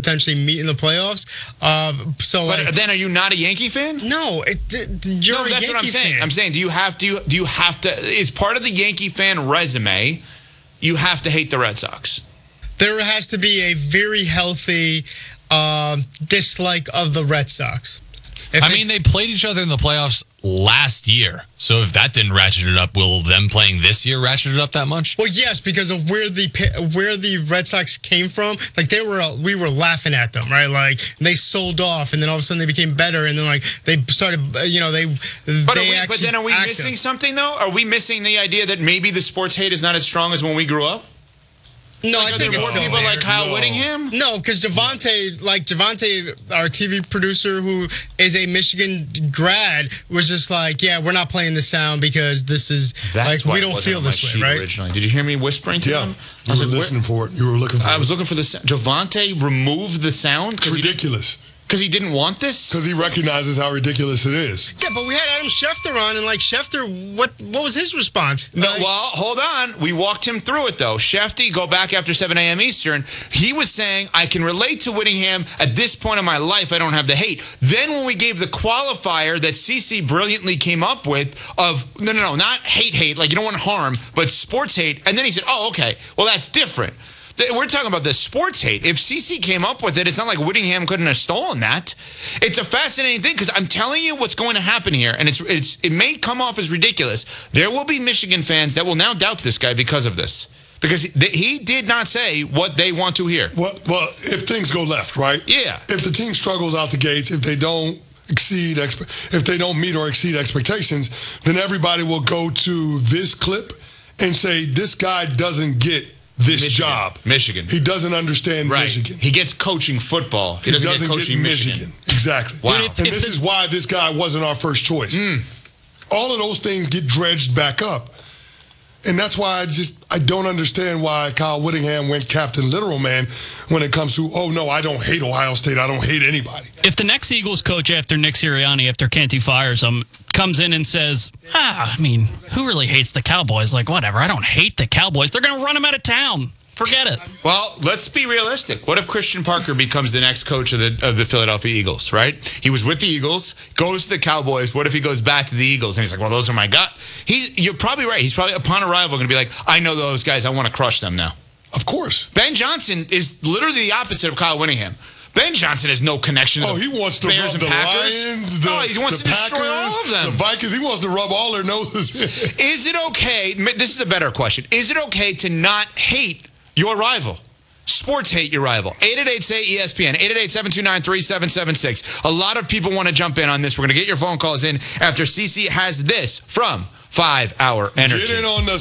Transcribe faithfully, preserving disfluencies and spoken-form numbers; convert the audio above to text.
potentially meet in the playoffs. Uh, so, but like, then, are you not a Yankee fan? No, it, you're no, a that's Yankee what I'm saying. fan. I'm saying, do you have to? Do you have to? Is part of the Yankee fan resume, you have to hate the Red Sox? There has to be a very healthy uh, dislike of the Red Sox. If I mean, they played each other in the playoffs last year. So if that didn't ratchet it up, will them playing this year ratchet it up that much? Well, yes, because of where the where the Red Sox came from. Like, they were, we were laughing at them, right? Like, they sold off, and then all of a sudden they became better, and then like they started, you know, they. But, they are we, but then are we acted. missing something though? Are we missing the idea that maybe the sports hate is not as strong as when we grew up? No, like, I are think there it's more still people there. like Kyle No. Whittingham? No, because Javante, like Javante, our T V producer who is a Michigan grad, was just like, yeah, we're not playing this sound because this is That's like why we it don't wasn't feel on my this way, sheet right? Originally, did you hear me whispering to Yeah, them? you I was were like, listening for it. You were looking for I it. was looking for the sound. Javante removed the sound It's because he, did, ridiculous. 'cause he didn't want this. Because he recognizes how ridiculous it is. Yeah, but we had Adam Schefter on, and like Schefter, what what was his response? No, Like, well, hold on. We walked him through it, though. Shefty, go back after seven a.m. Eastern. He was saying, I can relate to Whittingham. At this point in my life, I don't have the hate. Then when we gave the qualifier that CeCe brilliantly came up with of, no, no, no, not hate, hate, like you don't want harm, but sports hate. And then he said, oh, okay, well, that's different. We're talking about the sports hate. If CeCe came up with it, it's not like Whittingham couldn't have stolen that. It's a fascinating thing because I'm telling you what's going to happen here, and it's it's it may come off as ridiculous. There will be Michigan fans that will now doubt this guy because of this. Because he did not say what they want to hear. Well, well, if things go left, right? Yeah. If the team struggles out the gates, if they don't exceed, expe- if they don't meet or exceed expectations, then everybody will go to this clip and say, this guy doesn't get this Michigan. job. Michigan. He doesn't understand Right. Michigan. He gets coaching football. He, He doesn't, doesn't get coaching get Michigan. Michigan. Exactly. Wow. And If this the- is why this guy wasn't our first choice. All of those things get dredged back up. And that's why I just, I don't understand why Kyle Whittingham went Captain Literal Man when it comes to, oh, no, I don't hate Ohio State. I don't hate anybody. If the next Eagles coach after Nick Sirianni, after Canty fires him, comes in and says, ah, I mean, who really hates the Cowboys? Like, whatever, I don't hate the Cowboys. They're going to run him out of town. Forget it. Well, let's be realistic. What if Christian Parker becomes the next coach of the of the Philadelphia Eagles, right? He was with the Eagles, goes to the Cowboys. What if he goes back to the Eagles? And he's like, well, those are my gut. He, you're probably right. He's probably, upon arrival, going to be like, I know those guys. I want to crush them now. Of course. Ben Johnson is literally the opposite of Kyle Whittingham. Ben Johnson has no connection to Oh, the he wants to Bears rub and the Packers. Lions, the, oh, he wants the to Packers, destroy all of them. the Vikings. He wants to rub all their noses. Is it okay? This is a better question. Is it okay to not hate your rival? Sports hate your rival. eight eight eight, say E S P N. eight eight eight, seven two nine, three seven seven six. A lot of people want to jump in on this. We're going to get your phone calls in after CeCe has this from five hour Energy. Get in on the